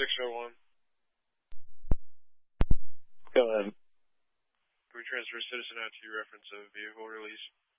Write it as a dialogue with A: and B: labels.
A: 601.
B: Go ahead.
A: Can we transfer citizen out to you reference of vehicle release?